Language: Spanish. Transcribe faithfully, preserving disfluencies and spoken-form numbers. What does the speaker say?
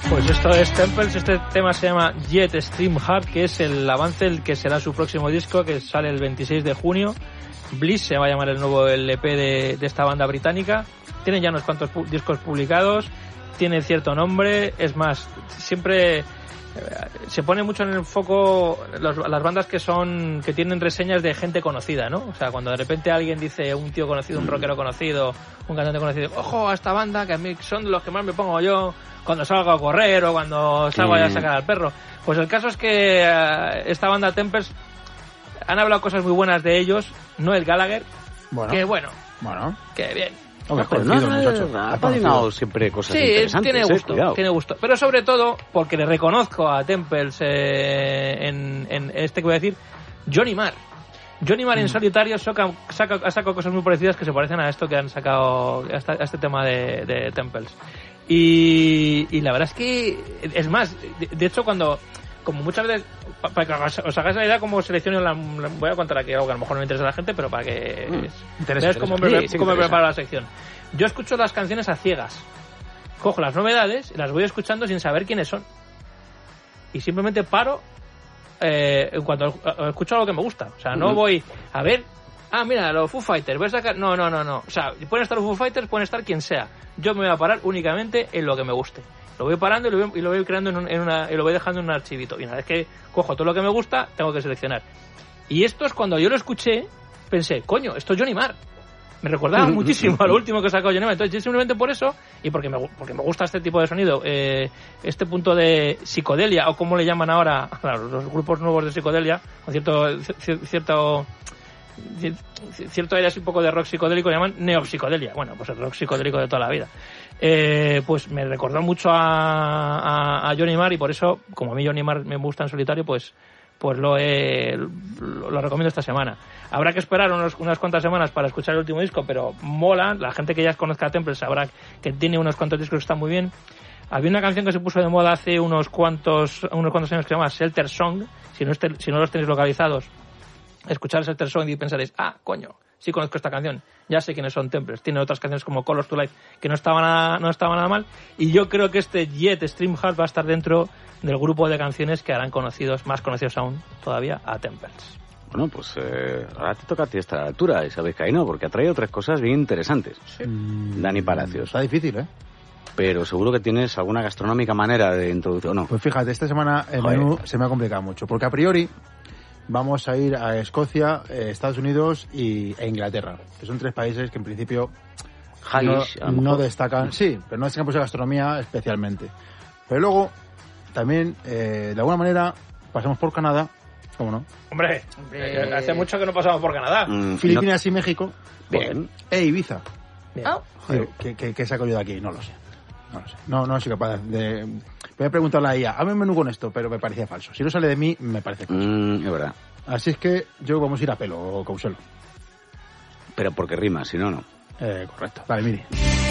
Pues esto es Temples, este tema se llama Jet Stream Heart, que es el avance el que será su próximo disco, que sale el veintiséis de junio. Bliss se va a llamar el nuevo L P de, de esta banda británica. Tienen ya unos cuantos pu- discos publicados, tiene cierto nombre, es más, siempre... se pone mucho en el foco los, las bandas que son que tienen reseñas de gente conocida, ¿no? O sea, cuando de repente alguien dice, un tío conocido, un rockero conocido, un cantante conocido, ojo a esta banda que a mí son de los que más me pongo yo cuando salgo a correr o cuando salgo a sacar al perro. Pues el caso es que uh, esta banda Tempest han hablado cosas muy buenas de ellos. Noel Gallagher, bueno, que bueno, bueno, que bien. Hombre, no, conocido, no, muchacho. ha padrinado siempre cosas sí, interesantes. tiene gusto, eh, tiene gusto. Pero sobre todo porque le reconozco a Temples eh, en, en este que voy a decir, Johnny Marr. Johnny Marr mm. en solitario saca, saca, ha sacado cosas muy parecidas que se parecen a esto que han sacado, a, esta, a este tema de, de Temples. Y, y la verdad es que, es más, de, de hecho cuando... como muchas veces, para que os hagáis la idea cómo selecciono la, la voy a contar aquí algo que a lo mejor no le interesa a la gente, pero para que mm, veáis cómo, me, sí, sí cómo me preparo la sección. Yo escucho las canciones a ciegas, cojo las novedades y las voy escuchando sin saber quiénes son, y simplemente paro eh, cuando escucho algo que me gusta. O sea, no mm. voy a ver, ah, mira, los Foo Fighters, voy a sacar, no, no, no, no, o sea, pueden estar los Foo Fighters, pueden estar quien sea, yo me voy a parar únicamente en lo que me guste. Lo voy parando y lo voy, y lo voy creando en, un, en una, y lo voy dejando en un archivito. Y una vez que cojo todo lo que me gusta, tengo que seleccionar. Y esto es cuando yo lo escuché, pensé, coño, esto es Johnny Marr. Me recordaba muchísimo a lo último que sacó Johnny Marr. Entonces, yo simplemente por eso, y porque me, porque me gusta este tipo de sonido, eh, este punto de psicodelia, o como le llaman ahora claro, los grupos nuevos de psicodelia, con cierto... cierto cierto aire así un poco de rock psicodélico, llaman neopsicodelia. Bueno, pues el rock psicodélico de toda la vida. Eh, pues me recordó mucho a, a, a Johnny Marr, y por eso, como a mí Johnny Marr me gusta en solitario, pues pues lo, he, lo, lo recomiendo esta semana. Habrá que esperar unos, unas cuantas semanas para escuchar el último disco, pero mola. La gente que ya conozca a Temple sabrá que tiene unos cuantos discos que están muy bien. Había una canción que se puso de moda hace unos cuantos unos cuantos años que se llama Shelter Song. Si no, este, si no los tenéis localizados, escuchar Shelter Song y pensaréis, ah, coño, sí conozco esta canción, ya sé quiénes son Temples. Tiene otras canciones como Colors to Life que no estaban nada, no estaban nada mal, y yo creo que este Jet Stream Heart va a estar dentro del grupo de canciones que harán conocidos, más conocidos aún todavía, a Temples. Bueno, pues eh, ahora te toca a ti esta altura, Isabel Caíno, porque ha traído tres cosas bien interesantes. Sí. Dani Palacios. Está difícil, ¿eh? Pero seguro que tienes alguna gastronómica manera de introducir, ¿o no? Pues fíjate, esta semana el Joder. menú se me ha complicado mucho, porque a priori vamos a ir a Escocia, eh, Estados Unidos y, e Inglaterra, que son tres países que en principio Halish, no, no destacan, sí, pero no destacan por su gastronomía especialmente. Pero luego, también, eh, de alguna manera, pasamos por Canadá, ¿cómo no? Hombre, eh, hace mucho que no pasamos por Canadá. Mm, Filipinas no... y México. Bien. E Ibiza. Bien. Oh. Joder, ¿qué, qué, ¿Qué saco yo de aquí? No lo sé. No lo sé. No, no soy capaz de... Voy a preguntarle a ella, hazme un menú con esto, pero me parecía falso. Si no sale de mí, me parece falso. Mm, es verdad. Así es que yo vamos a ir a pelo, Couselo. Pero porque rima, si no, no. Eh, correcto. Vale, mire.